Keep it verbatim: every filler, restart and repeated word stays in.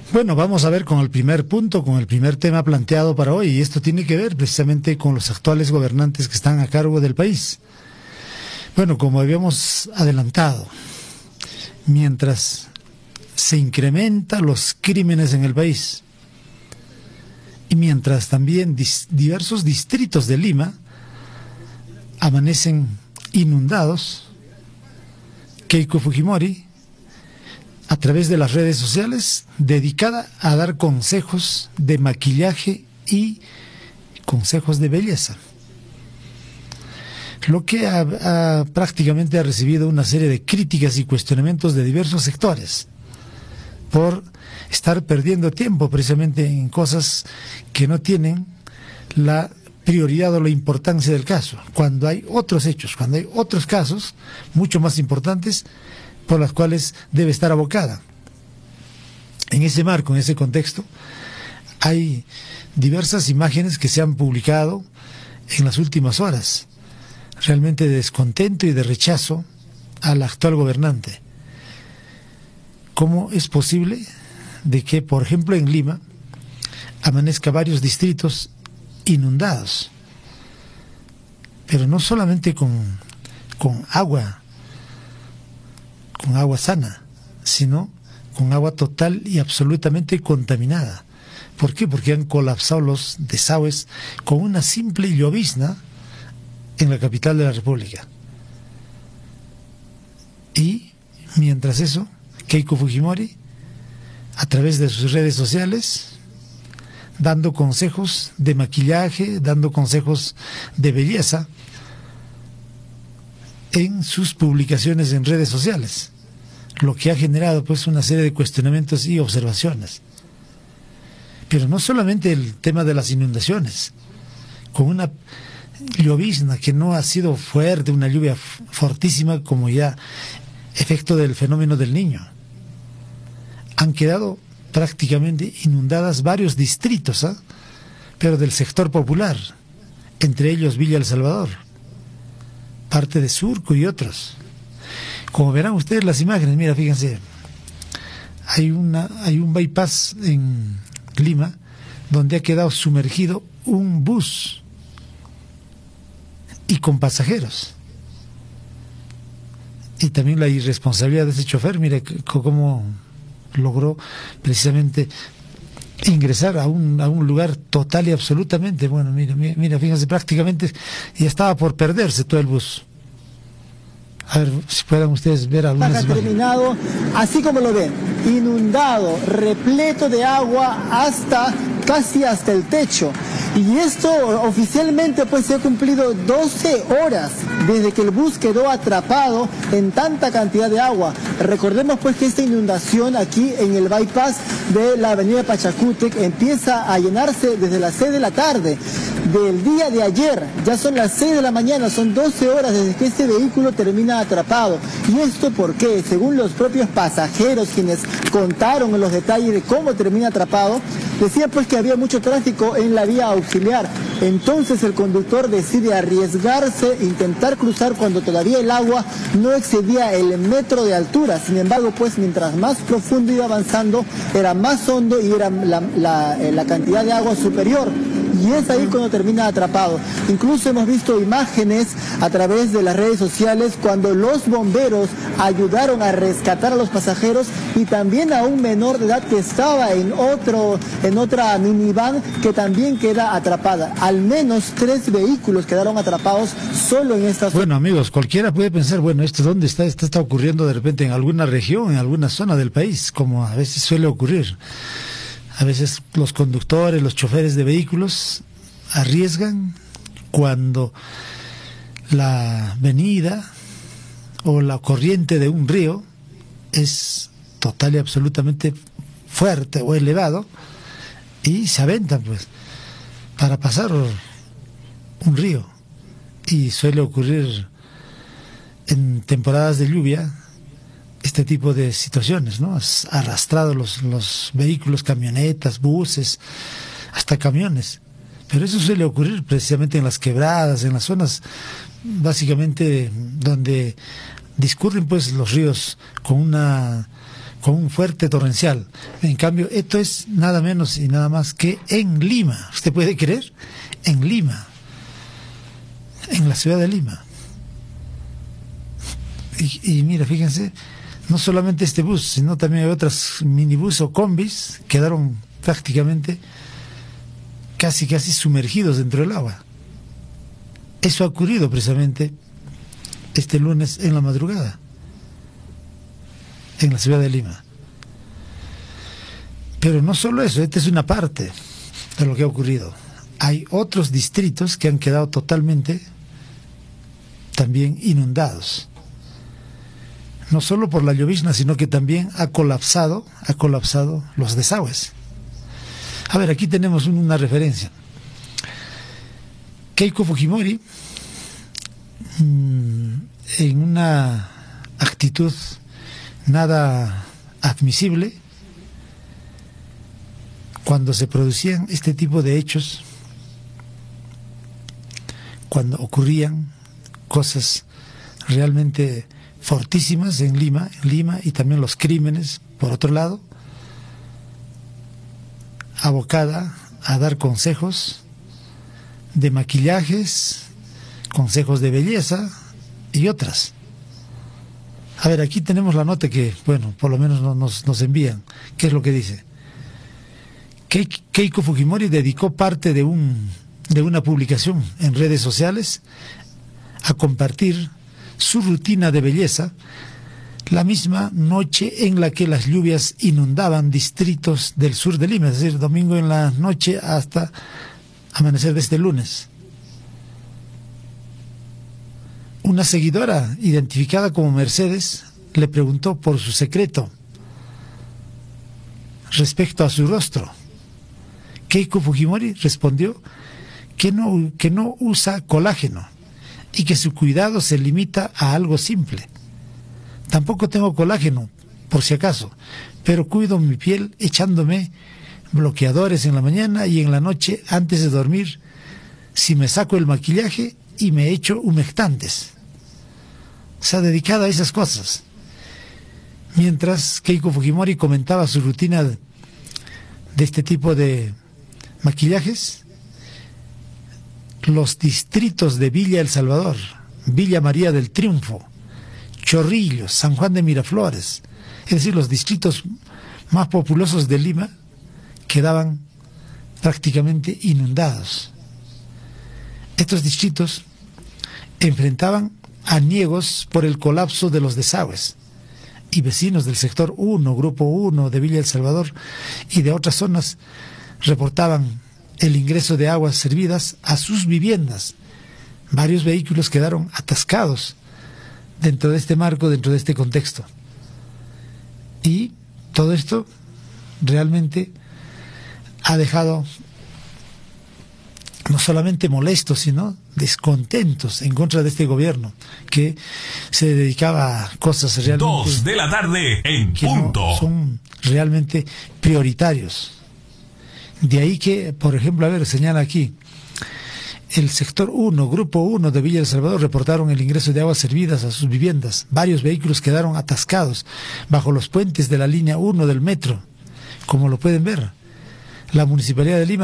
Bueno, vamos a ver con el primer punto, con el primer tema planteado para hoy, y esto tiene que ver precisamente con los actuales gobernantes que están a cargo del país. Bueno, como habíamos adelantado, mientras se incrementan los crímenes en el país y mientras también dis- diversos distritos de Lima amanecen inundados, Keiko Fujimori, a través de las redes sociales, dedicada a dar consejos de maquillaje y consejos de belleza, lo que ha, ha, prácticamente ha recibido una serie de críticas y cuestionamientos de diversos sectores por estar perdiendo tiempo precisamente en cosas que no tienen la prioridad o la importancia del caso, cuando hay otros hechos, cuando hay otros casos mucho más importantes por las cuales debe estar abocada. En ese marco, en ese contexto, hay diversas imágenes que se han publicado en las últimas horas, realmente de descontento y de rechazo al actual gobernante. ¿Cómo es posible de que, por ejemplo, en Lima amanezca varios distritos inundados, pero no solamente con, con agua, con agua sana, sino con agua total y absolutamente contaminada? ¿Por qué? Porque han colapsado los desagües con una simple llovizna en la capital de la República. Y mientras eso, Keiko Fujimori, a través de sus redes sociales, dando consejos de maquillaje, dando consejos de belleza en sus publicaciones en redes sociales, lo que ha generado pues una serie de cuestionamientos y observaciones. Pero no solamente el tema de las inundaciones, con una llovizna que no ha sido fuerte, una lluvia fortísima como ya efecto del fenómeno del Niño. Han quedado prácticamente inundadas varios distritos, ¿eh? pero del sector popular, entre ellos Villa El Salvador, parte de Surco y otros. Como verán ustedes las imágenes, mira, fíjense, hay una hay un bypass en Lima donde ha quedado sumergido un bus y con pasajeros. Y también la irresponsabilidad de ese chofer, mire cómo logró precisamente ingresar a un, a un lugar total y absolutamente, bueno, mira, mira, mira, fíjense, prácticamente ya estaba por perderse todo el bus. A ver si puedan ustedes ver algunas imágenes. Terminado, así como lo ven, inundado, repleto de agua hasta casi hasta el techo. Y esto oficialmente pues se ha cumplido doce horas desde que el bus quedó atrapado en tanta cantidad de agua. Recordemos pues que esta inundación aquí en el bypass de la avenida Pachacútec empieza a llenarse desde las seis de la tarde del día de ayer. Ya son las seis de la mañana, son doce horas desde que este vehículo termina atrapado. ¿Y esto por qué? Según los propios pasajeros quienes contaron los detalles de cómo termina atrapado, decían pues que había mucho tráfico en la vía auxiliar. Entonces el conductor decide arriesgarse, intentar cruzar cuando todavía el agua no excedía el metro de altura. Sin embargo, pues mientras más profundo iba avanzando, era más hondo y era la, la, la cantidad de agua superior. Y es ahí cuando termina atrapado. Incluso hemos visto imágenes a través de las redes sociales cuando los bomberos ayudaron a rescatar a los pasajeros y también a un menor de edad que estaba en otro, en otra minivan que también queda atrapada. Al menos tres vehículos quedaron atrapados solo en esta zona. Bueno, amigos, cualquiera puede pensar, bueno, ¿esto dónde está? Esto está ocurriendo de repente en alguna región, en alguna zona del país, como a veces suele ocurrir. A veces los conductores, los choferes de vehículos arriesgan cuando la venida o la corriente de un río es total y absolutamente fuerte o elevado y se aventan pues para pasar un río. Y suele ocurrir en temporadas de lluvia este tipo de situaciones, ¿no? Has arrastrado los, los vehículos, camionetas, buses, hasta camiones. Pero eso suele ocurrir precisamente en las quebradas, en las zonas básicamente donde discurren pues los ríos con una con un fuerte torrencial. En cambio, esto es nada menos y nada más que en Lima. ¿Usted puede creer? En Lima. En la ciudad de Lima. Y, y mira, fíjense, no solamente este bus, sino también hay otras minibús o combis quedaron prácticamente casi casi sumergidos dentro del agua. Eso ha ocurrido precisamente este lunes en la madrugada en la ciudad de Lima. Pero no solo eso, esta es una parte de lo que ha ocurrido. Hay otros distritos que han quedado totalmente también inundados. No solo por la llovizna, sino que también ha colapsado, ha colapsado los desagües. A ver, aquí tenemos una referencia. Keiko Fujimori, en una actitud nada admisible, cuando se producían este tipo de hechos, cuando ocurrían cosas realmente fortísimas en Lima, en Lima y también los crímenes, por otro lado, abocada a dar consejos de maquillajes, consejos de belleza y otras. A ver, aquí tenemos la nota que, bueno, por lo menos nos, nos envían. ¿Qué es lo que dice? Keiko Fujimori dedicó parte de, un, de una publicación en redes sociales a compartir su rutina de belleza la misma noche en la que las lluvias inundaban distritos del sur de Lima, es decir, domingo en la noche hasta amanecer de este lunes. Una seguidora identificada como Mercedes le preguntó por su secreto respecto a su rostro. Keiko Fujimori respondió que no, que no usa colágeno y que su cuidado se limita a algo simple. Tampoco tengo colágeno, por si acaso, pero cuido mi piel echándome bloqueadores en la mañana y en la noche antes de dormir, si me saco el maquillaje y me echo humectantes. Se ha dedicado a esas cosas. Mientras Keiko Fujimori comentaba su rutina de, de este tipo de maquillajes, los distritos de Villa El Salvador, Villa María del Triunfo, Chorrillos, San Juan de Miraflores, es decir, los distritos más populosos de Lima, quedaban prácticamente inundados. Estos distritos enfrentaban aniegos por el colapso de los desagües, y vecinos del sector uno, Grupo uno de Villa El Salvador y de otras zonas reportaban el ingreso de aguas servidas a sus viviendas. Varios vehículos quedaron atascados dentro de este marco, dentro de este contexto. Y todo esto realmente ha dejado no solamente molestos, sino descontentos en contra de este gobierno que se dedicaba a cosas realmente dos de la tarde en punto. No son realmente prioritarios. De ahí que, por ejemplo, a ver, señala aquí, el sector uno, Grupo uno de Villa El Salvador reportaron el ingreso de aguas servidas a sus viviendas. Varios vehículos quedaron atascados bajo los puentes de la línea uno del metro, como lo pueden ver. La Municipalidad de Lima